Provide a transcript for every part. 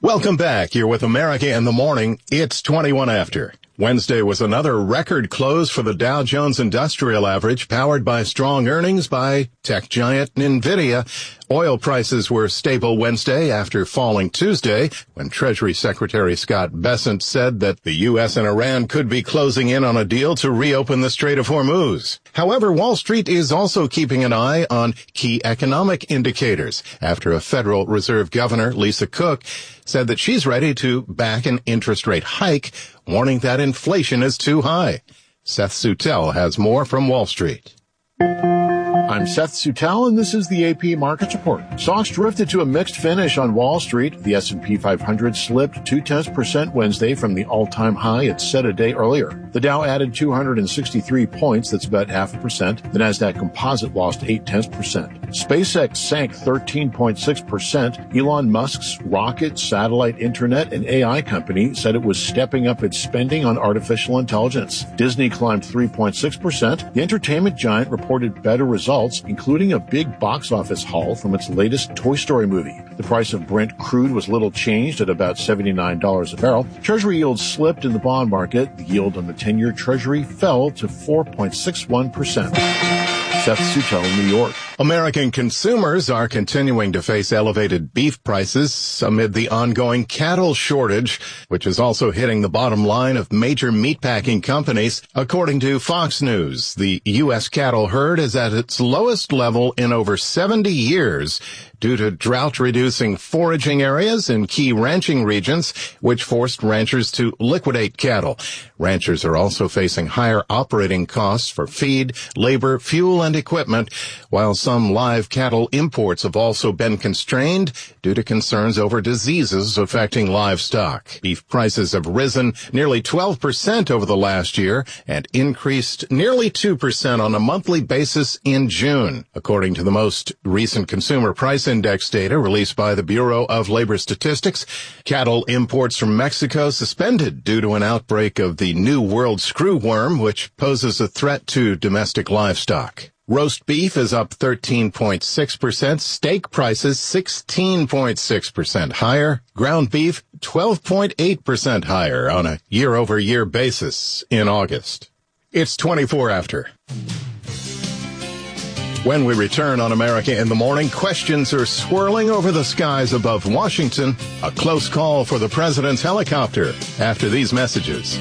Welcome back. You're with America in the Morning. It's 21 after. Wednesday was another record close for the Dow Jones Industrial Average, powered by strong earnings by tech giant NVIDIA. Oil prices were stable Wednesday after falling Tuesday when Treasury Secretary Scott Bessent said that the U.S. and Iran could be closing in on a deal to reopen the Strait of Hormuz. However, Wall Street is also keeping an eye on key economic indicators after a Federal Reserve Governor, Lisa Cook, said that she's ready to back an interest rate hike, warning that inflation is too high. Seth Sutel has more from Wall Street. I'm Seth Sutel, and this is the AP Markets Report. Stocks drifted to a mixed finish on Wall Street. The S&P 500 slipped 0.2% Wednesday from the all-time high it set a day earlier. The Dow added 263 points, that's about 0.5%. The Nasdaq Composite lost 0.8%. SpaceX sank 13.6%. Elon Musk's rocket, satellite, internet, and AI company said it was stepping up its spending on artificial intelligence. Disney climbed 3.6%. The entertainment giant reported better results, including a big box office haul from its latest Toy Story movie. The price of Brent crude was little changed at about $79 a barrel. Treasury yields slipped in the bond market. The yield on the 10-year Treasury fell to 4.61%. Seth Sutel, New York. American consumers are continuing to face elevated beef prices amid the ongoing cattle shortage, which is also hitting the bottom line of major meatpacking companies. According to Fox News, the U.S. cattle herd is at its lowest level in over 70 years due to drought-reducing foraging areas in key ranching regions, which forced ranchers to liquidate cattle. Ranchers are also facing higher operating costs for feed, labor, fuel, and equipment, while some live cattle imports have also been constrained due to concerns over diseases affecting livestock. Beef prices have risen nearly 12% over the last year and increased nearly 2% on a monthly basis in June, according to the most recent Consumer Price Index data released by the Bureau of Labor Statistics. Cattle imports from Mexico suspended due to an outbreak of the New World screwworm, which poses a threat to domestic livestock. Roast beef is up 13.6%, steak prices 16.6% higher, ground beef 12.8% higher on a year-over-year basis in August. It's 24 after. When we return on America in the Morning, questions are swirling over the skies above Washington. A close call for the president's helicopter after these messages.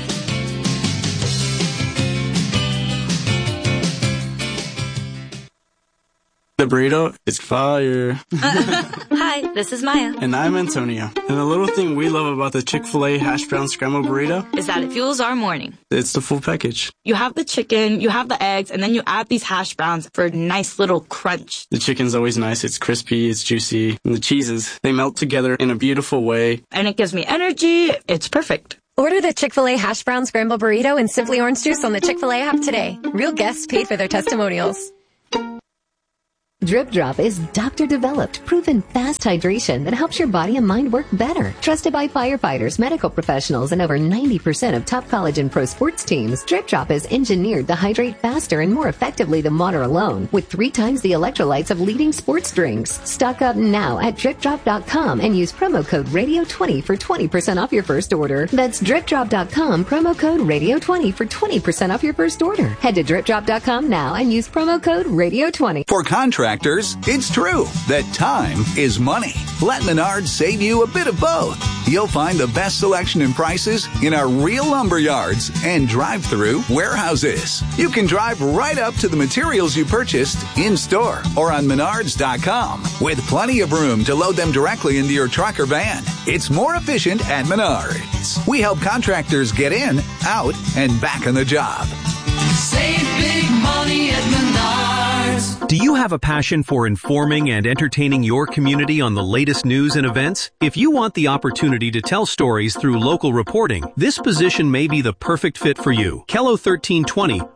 The burrito is fire. Hi, this is Maya. And I'm Antonio. And the little thing we love about the Chick-fil-A hash brown scrambled burrito is that it fuels our morning. It's the full package. You have the chicken, you have the eggs, and then you add these hash browns for a nice little crunch. The chicken's always nice. It's crispy, it's juicy. And the cheeses, they melt together in a beautiful way. And it gives me energy. It's perfect. Order the Chick-fil-A hash brown scrambled burrito and Simply Orange Juice on the Chick-fil-A app today. Real guests paid for their testimonials. Drip Drop is doctor-developed, proven fast hydration that helps your body and mind work better. Trusted by firefighters, medical professionals, and over 90% of top college and pro sports teams, Drip Drop is engineered to hydrate faster and more effectively than water alone, with 3 times the electrolytes of leading sports drinks. Stock up now at DripDrop.com and use promo code RADIO20 for 20% off your first order. That's DripDrop.com, promo code RADIO20 for 20% off your first order. Head to DripDrop.com now and use promo code RADIO20. For contractors, it's true that time is money. Let Menards save you a bit of both. You'll find the best selection and prices in our real lumber yards and drive-through warehouses. You can drive right up to the materials you purchased in-store or on Menards.com with plenty of room to load them directly into your truck or van. It's more efficient at Menards. We help contractors get in, out, and back on the job. Save big money at Menards. Do you have a passion for informing and entertaining your community on the latest news and events? If you want the opportunity to tell stories through local reporting, this position may be the perfect fit for you. KELO 1320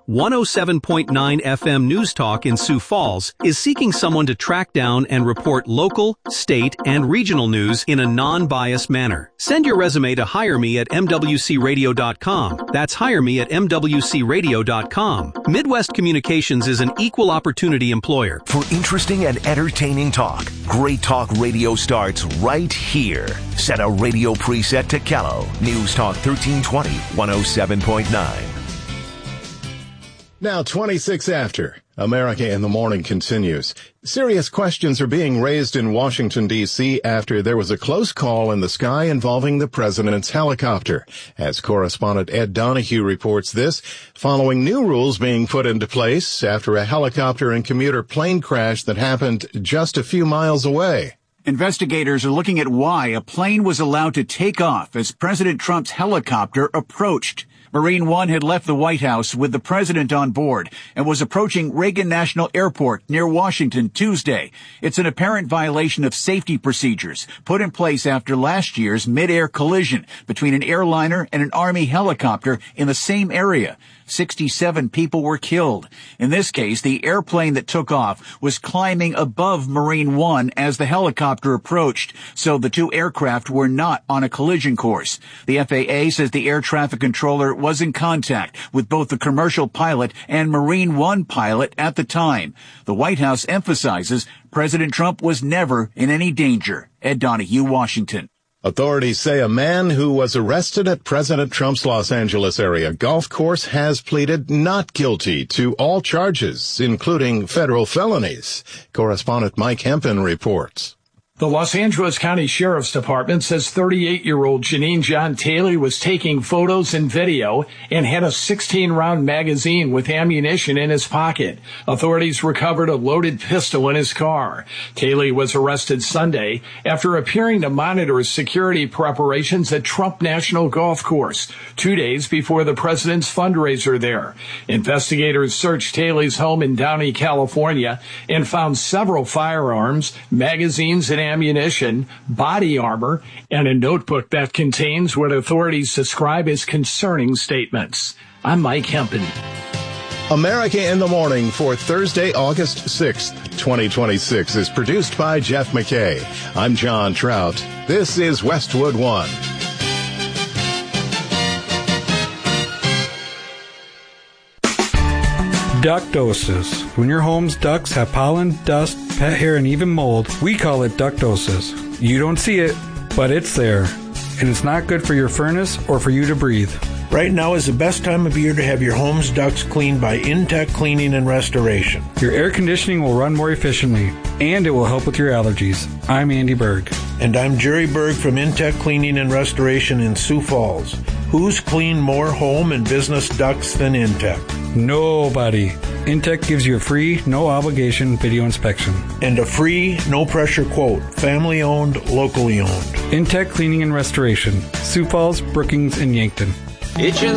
107.9 FM News Talk in Sioux Falls is seeking someone to track down and report local, state, and regional news in a non-biased manner. Send your resume to hireme@mwcradio.com. That's hireme@mwcradio.com. Midwest Communications is an equal opportunity employer. For interesting and entertaining talk, Great Talk Radio starts right here. Set a radio preset to Callow. News Talk 1320, 107.9. Now 26 after. America in the Morning continues. Serious questions are being raised in Washington, D.C. after there was a close call in the sky involving the president's helicopter. As correspondent Ed Donahue reports this, following new rules being put into place after a helicopter and commuter plane crash that happened just a few miles away. Investigators are looking at why a plane was allowed to take off as President Trump's helicopter approached. Marine One had left the White House with the president on board and was approaching Reagan National Airport near Washington Tuesday. It's an apparent violation of safety procedures put in place after last year's mid-air collision between an airliner and an Army helicopter in the same area. 67 people were killed. In this case, the airplane that took off was climbing above Marine One as the helicopter approached, so the two aircraft were not on a collision course. The FAA says the air traffic controller was in contact with both the commercial pilot and Marine One pilot at the time. The White House emphasizes President Trump was never in any danger. Ed Donahue, Washington. Authorities say a man who was arrested at President Trump's Los Angeles area golf course has pleaded not guilty to all charges, including federal felonies. Correspondent Mike Hempen reports. The Los Angeles County Sheriff's Department says 38-year-old Janine John Taylor was taking photos and video and had a 16-round magazine with ammunition in his pocket. Authorities recovered a loaded pistol in his car. Taylor was arrested Sunday after appearing to monitor security preparations at Trump National Golf Course, 2 days before the president's fundraiser there. Investigators searched Taylor's home in Downey, California, and found several firearms, magazines, and ammunition, body armor, and a notebook that contains what authorities describe as concerning statements. I'm Mike Hempen. America in the Morning for Thursday, August 6th, 2026 is produced by Jeff McKay. I'm John Trout. This is Westwood One. Ductosis. When your home's ducts have pollen, dust, pet hair, and even mold, we call it ductosis. You don't see it, but it's there. And it's not good for your furnace or for you to breathe. Right now is the best time of year to have your home's ducts cleaned by Intech Cleaning and Restoration. Your air conditioning will run more efficiently, and it will help with your allergies. I'm Andy Berg. And I'm Jerry Berg from Intech Cleaning and Restoration in Sioux Falls. Who's cleaned more home and business ducts than Intech? Nobody. Intech gives you a free, no-obligation video inspection. And a free, no-pressure quote. Family-owned, locally owned. Intech Cleaning and Restoration. Sioux Falls, Brookings, and Yankton. It just